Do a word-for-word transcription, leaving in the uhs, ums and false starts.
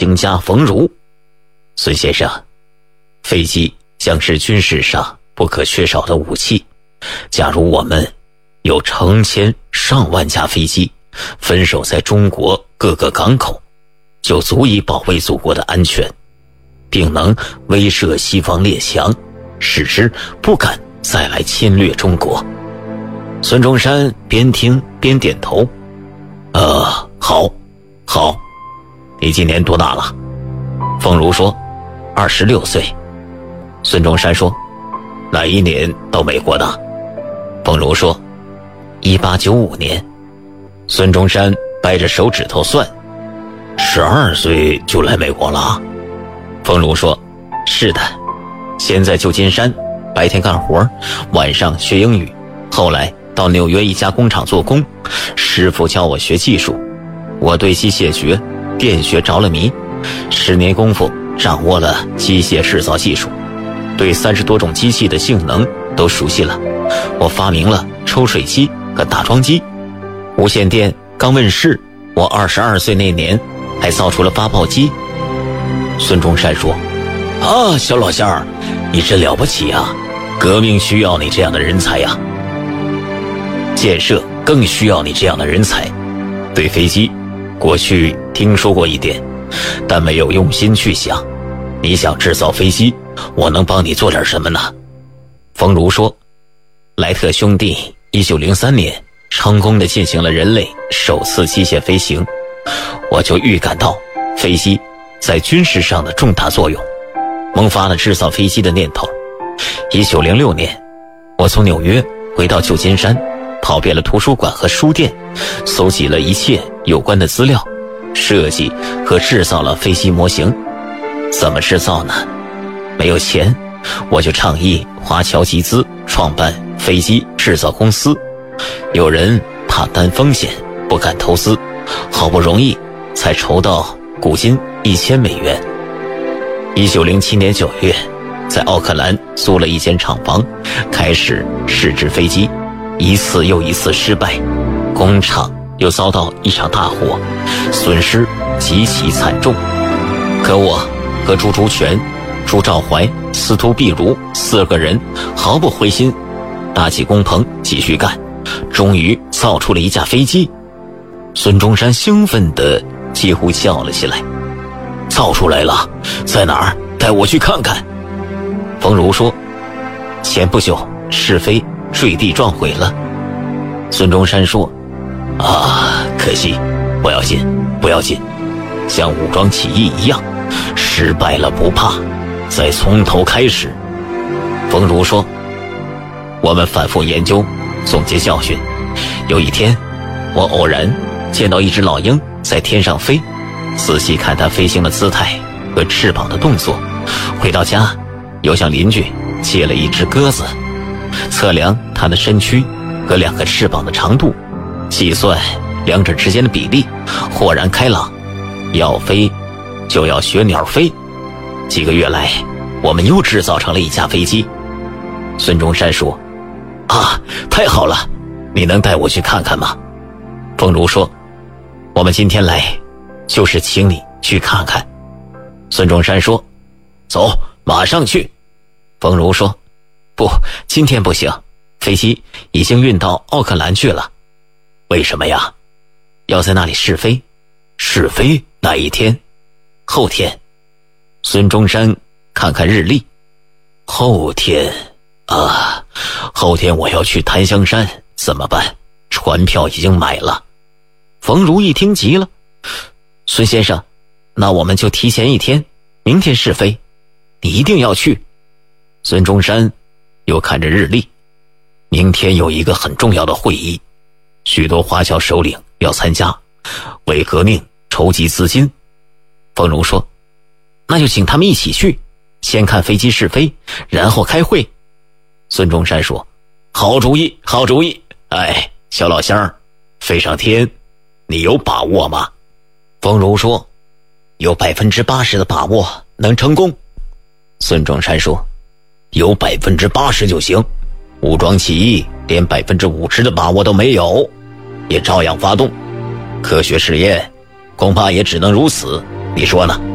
行家冯如。孙先生，飞机将是军事上不可缺少的武器，假如我们有成千上万架飞机分守在中国各个港口，就足以保卫祖国的安全，并能威慑西方列强，使之不敢再来侵略中国。孙中山边听边点头，呃，好，好。你今年多大了？冯如说，二十六岁。孙中山说，哪一年到美国的？冯如说，一八九五年。孙中山掰着手指头算，十二岁就来美国了。冯如说，是的，先在旧金山白天干活，晚上学英语，后来到纽约一家工厂做工，师傅教我学技术，我对机械学、电学着了迷，十年功夫掌握了机械制造技术，对三十多种机器的性能都熟悉了。我发明了抽水机和打桩机。无线电刚问世，我二十二岁那年还造出了发报机。孙中山说，啊，小老乡儿，你真了不起啊，革命需要你这样的人才呀，建设更需要你这样的人才。对飞机，过去听说过一点，但没有用心去想。你想制造飞机，我能帮你做点什么呢？冯如说，莱特兄弟一九零三年成功地进行了人类首次机械飞行，我就预感到飞机在军事上的重大作用，萌发了制造飞机的念头。一九零六年，我从纽约回到旧金山，跑遍了图书馆和书店，搜集了一切有关的资料，设计和制造了飞机模型。怎么制造呢？没有钱，我就倡议华侨集资创办飞机制造公司。有人怕担风险，不敢投资，好不容易才筹到股金一千美元。一九零七年九月，在奥克兰租了一间厂房，开始试制飞机，一次又一次失败，工厂又遭到一场大火，损失极其惨重。可我和朱竹泉、朱兆怀、司徒碧如四个人毫不灰心，搭起工棚继续干，终于造出了一架飞机。孙中山兴奋地几乎叫了起来，造出来了，在哪儿？带我去看看。冯如说，前不久试飞坠地撞毁了。孙中山说，啊，可惜，不要紧，不要紧，像武装起义一样，失败了不怕，再从头开始。冯如说，我们反复研究，总结教训。有一天，我偶然见到一只老鹰在天上飞，仔细看它飞行的姿态和翅膀的动作。回到家，又向邻居借了一只鸽子，测量它的身躯和两个翅膀的长度，计算两者之间的比例，豁然开朗。要飞就要学鸟飞。几个月来，我们又制造成了一架飞机。孙中山说，啊，太好了，你能带我去看看吗？冯如说，我们今天来就是请你去看看。孙中山说，走，马上去。冯如说，不，今天不行，飞机已经运到奥克兰去了。为什么呀？要在那里试飞。试飞哪一天？后天。孙中山看看日历，后天啊，后天我要去檀香山，怎么办？船票已经买了。冯如一听急了，孙先生，那我们就提前一天，明天试飞，你一定要去。孙中山又看着日历，明天有一个很重要的会议，许多华侨首领要参加，为革命筹集资金。冯如说，那就请他们一起去，先看飞机试飞，然后开会。孙中山说，好主意，好主意。哎，小老乡儿，飞上天，你有把握吗？冯如说，有百分之八十的把握能成功。孙中山说，有百分之八十就行，武装起义连百分之五十的把握都没有，也照样发动。科学实验恐怕也只能如此，你说呢？